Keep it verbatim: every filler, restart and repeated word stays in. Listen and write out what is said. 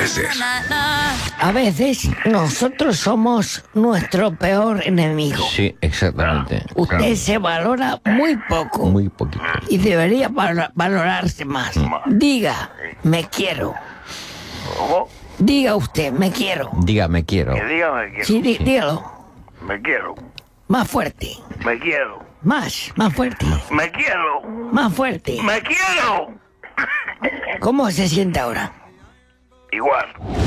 ser. A veces nosotros somos nuestro peor enemigo. Sí, exactamente. Usted Claro. se valora muy poco. Muy poquito. Y debería val- valorarse más. Diga, me quiero. ¿Cómo? Diga usted, me quiero. Diga, me quiero. Que diga me quiero. Sí, dí- dígalo. Me quiero. Más fuerte. Me quiero. Más, más fuerte. Me quiero. Más fuerte. Me quiero. ¿Cómo se siente ahora? Igual.